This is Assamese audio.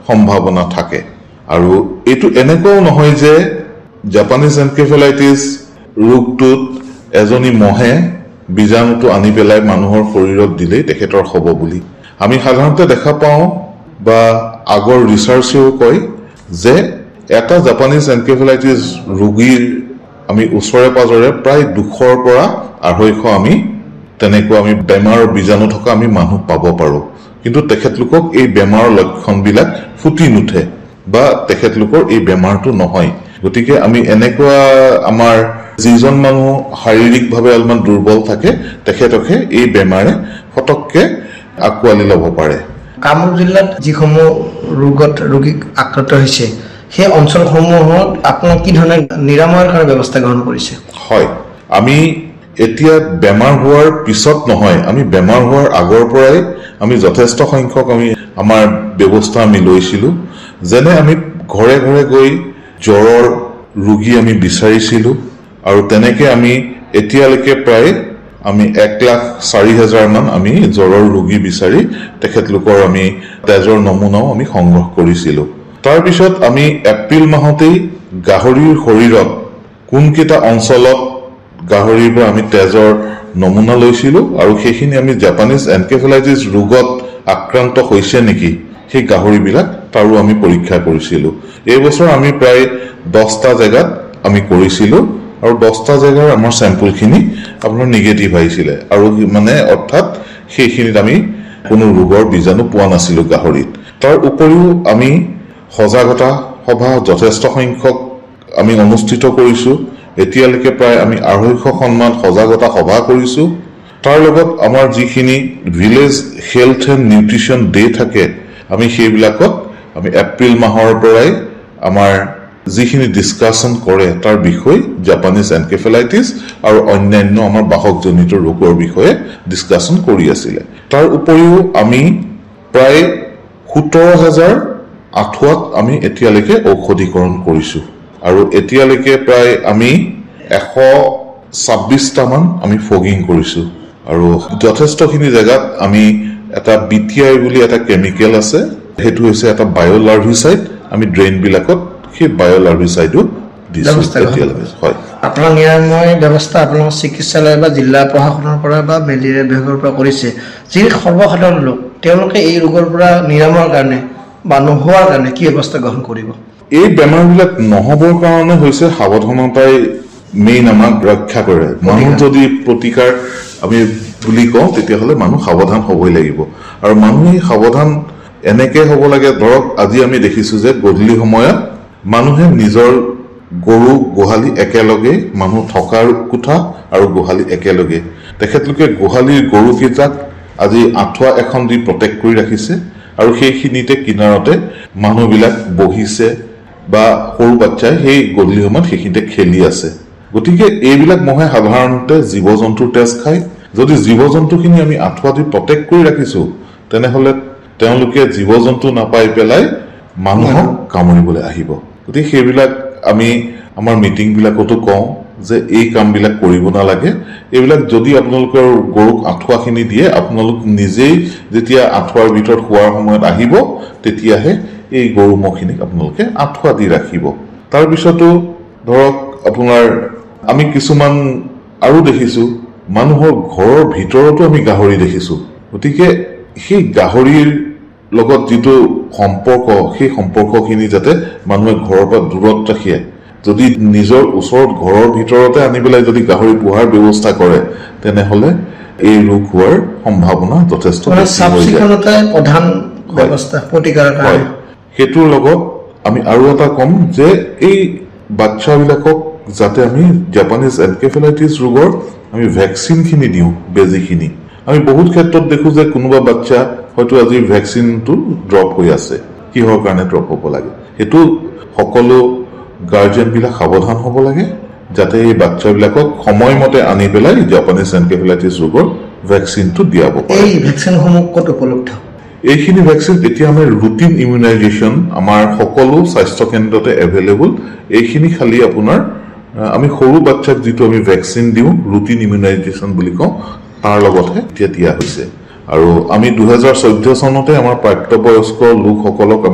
সম্ভাৱনা থাকে আৰু এইটো এনেকুৱাও নহয় যে জাপানিজ এনকেফেলাইটিছ ৰোগটোত এজনী মহে বীজাণুটো আনি পেলাই মানুহৰ শৰীৰত দিলেই তেখেতৰ হ'ব বুলি আমি সাধাৰণতে দেখা পাওঁ বা আগৰ ৰিচাৰ্চেও কয় যে এটা জাপানিজ এনকেফেলাইটিছ ৰোগীৰ আমি ওচৰে পাজৰে প্ৰায় 200 পৰা 250 আমি তেনেকুৱা আমি বেমাৰৰ বীজাণু থকা আমি মানুহ পাব পাৰোঁ কিন্তু তেখেতলোকক এই বেমাৰৰ লক্ষণবিলাক ফুটি নুঠে বা তেখেতলোকৰ এই বেমাৰটো নহয় গতিকে আমি এনেকুৱা আমাৰ যিজন মানুহ শাৰীৰিকভাৱে অলপমান দুৰ্বল থাকে তেখেতকে এই বেমাৰে ফটককে আঁকোৱালি ল'ব পাৰে কামৰূপ জিলাত যিসমূহ ৰোগীক আক্ৰান্ত হৈছে সেই অঞ্চলসমূহত আপোনাক কি ধৰণে নিৰাময়ৰ কাৰণে ব্যৱস্থা গ্ৰহণ কৰিছে হয় আমি এতিয়া বেমাৰ হোৱাৰ পিছত নহয় আমি বেমাৰ হোৱাৰ আগৰ পৰাই আমি যথেষ্ট সংখ্যক আমি আমাৰ ব্যৱস্থা আমি লৈছিলোঁ যেনে আমি ঘৰে ঘৰে গৈ জ্বৰৰ ৰোগী আমি বিচাৰিছিলোঁ আৰু তেনেকে আমি এতিয়ালৈকে প্ৰায় আমি 1,04,000 মান আমি জ্বৰৰ ৰোগী বিচাৰি তেখেতলোকৰ আমি তেজৰ নমুনাও আমি সংগ্ৰহ কৰিছিলোঁ তাৰ পিছত আমি এপ্ৰিল মাহতেই গাহৰিৰ শৰীৰত কোনকেইটা অঞ্চলত গাহৰিৰ পৰা আমি তেজৰ নমুনা লৈছিলোঁ আৰু সেইখিনি আমি জাপানিজ এনকেফেলাইটিছ ৰোগত আক্ৰান্ত হৈছে নেকি সেই গাহৰিবিলাক তাৰো আমি পৰীক্ষা কৰিছিলোঁ এই বছৰ আমি প্ৰায় 10টা জেগাত আমি কৰিছিলোঁ আৰু 10টা জেগাৰ আমাৰ চেম্পলখিনি আপোনাৰ নিগেটিভ আহিছিলে আৰু মানে অৰ্থাৎ সেইখিনিত আমি কোনো ৰোগৰ বীজাণু পোৱা নাছিলোঁ গাহৰিত তাৰ উপৰিও আমি সজাগতা সভা যথেষ্ট সংখ্যক আমি অনুষ্ঠিত কৰিছোঁ এতিয়ালৈকে প্ৰায় আমি 250খনমান সজাগতা সভা কৰিছোঁ তাৰ লগত আমাৰ যিখিনি village health and nutrition day থাকে আমি সেইবিলাকত আমি এপ্ৰিল মাহৰ পৰাই আমাৰ যিখিনি ডিছকাশ্যন কৰে তাৰ বিষয় জাপানিজ এনকেফেলাইটিছ আৰু অন্যান্য আমাৰ বাহকজনিত ৰোগৰ বিষয়ে ডিছকাশ্যন কৰি আছিলে তাৰ উপৰিও আমি প্ৰায় 17,000 আঁঠুৱাত আমি এতিয়ালৈকে ঔষধীকৰণ কৰিছোঁ আৰু এতিয়ালৈকে প্ৰায় আমি 126টামান আমি ফগিং কৰিছোঁ আৰু যথেষ্টখিনি জেগাত আমি এটা BTI বুলি এটা কেমিকেল আছে সেইটো হৈছে এটা বায়'লাৰ্ভিচাইড আমি ড্ৰেইনবিলাকত সেই বায়'লাৰ্ভিচাইডো দিছোঁ এতিয়ালৈকে হয় আপোনাৰ নিৰাময় ব্যৱস্থা আপোনাৰ চিকিৎসালয় বা জিলা প্ৰশাসনৰ পৰা বা মেলেৰিয়া বিভাগৰ পৰা কৰিছে যি সৰ্বসাধাৰণ লোক তেওঁলোকে এই ৰোগৰ পৰা নিৰাময়ৰ কাৰণে বা নোহোৱাৰ কাৰণে কি ব্যৱস্থা গ্ৰহণ কৰিব এই বেমাৰবিলাক নহবৰ কাৰণে হৈছে সাৱধানতাই মেইন আমাক ৰক্ষা কৰে মানুহ যদি প্ৰতিকাৰ আমি বুলি কওঁ তেতিয়াহ'লে মানুহ সাৱধান হ'বই লাগিব আৰু মানুহে সাৱধান এনেকৈ হ'ব লাগে ধৰক আজি আমি দেখিছোঁ যে গধূলি সময়ত মানুহে নিজৰ গৰু গোহালি একেলগে মানুহ থকাৰ কোঠা আৰু গোহালি একেলগে তেখেতলোকে গোহালিৰ গৰুকেইটাক আজি আঁঠুৱা এখন দি প্ৰটেক্ট কৰি ৰাখিছে আৰু সেইখিনিতে কিনাৰতে মানুহবিলাক বহিছে বা সৰু বাচ্চাই সেই গধূলি সময়ত সেইখিনিতে খেলি আছে গতিকে এইবিলাক মহে সাধাৰণতে জীৱ জন্তুৰ তেজ খায় যদি জীৱ জন্তুখিনি আমি আঁঠুৱা দি প্ৰটেক্ট কৰি ৰাখিছোঁ তেনেহ'লে তেওঁলোকে জীৱ জন্তু নাপাই পেলাই মানুহক কামুৰিবলৈ আহিব গতিকে সেইবিলাক আমি আমাৰ মিটিংবিলাকতো কওঁ যে এই কামবিলাক কৰিব নালাগে এইবিলাক যদি আপোনালোকৰ গৰুক আঁঠুৱাখিনি দিয়ে আপোনালোক নিজেই যেতিয়া আঁঠুৱাৰ ভিতৰত শোৱাৰ সময়ত আহিব তেতিয়াহে এই গৰু মহখিনিক আপোনালোকে আঁঠুৱা দি ৰাখিব তাৰপিছতো ধৰক আপোনাৰ আমি কিছুমান আৰু দেখিছোঁ মানুহৰ ঘৰৰ ভিতৰতো আমি গাহৰি দেখিছোঁ গতিকে সেই গাহৰিৰ লগত যিটো সম্পৰ্ক সেই সম্পৰ্কখিনি যাতে মানুহে ঘৰৰ পৰা দূৰত ৰাখে যদি নিজৰ ওচৰত ঘৰৰ ভিতৰতে আনি পেলাই যদি গাহৰি পোহাৰ ব্যৱস্থা কৰে তেনেহ'লে এই ৰোগ হোৱাৰ সম্ভাৱনা যথেষ্ট প্ৰধান ব্যৱস্থা প্ৰতিকাৰৰ কাৰণে সেইটোৰ লগত আমি আৰু এটা ক'ম যে এই বাচ্চাবিলাকক যাতে আমি জাপানিজ এনকেফেলাইটিছ ৰোগৰ আমি ভেকচিনখিনি দিওঁ বেজীখিনি আমি বহুত ক্ষেত্ৰত দেখোঁ যে কোনোবা বাচ্চা হয়তো আজি ভেকচিনটো ড্ৰপ হৈ আছে কিহৰ কাৰণে ড্ৰপ হ'ব লাগে সেইটো সকলো গাৰ্জেনবিলাক সাৱধান হ'ব লাগে যাতে এই বাচ্চাবিলাকক সময়মতে আনি পেলাই জাপানিজ এনকেফেলাইটিছ ৰোগৰ ভেকচিনটো দিয়াব পাৰে এই ভেকচিনসমূহ ক'ত উপলব্ধ এইখিনি ভেকচিন এতিয়া আমাৰ ৰুটিন ইমিউনাইজেশ্যন আমাৰ সকলো স্বাস্থ্য কেন্দ্ৰতে এভেইলেবল এইখিনি খালি আপোনাৰ আমি সৰু বাচ্চাক যিটো আমি ভেকচিন দিওঁ ৰুটিন ইমিউনাইজেশ্যন বুলি কওঁ তাৰ লগতহে এতিয়া দিয়া হৈছে আৰু আমি 2014 চনতে আমাৰ প্ৰাপ্তবয়স্ক লোকসকলক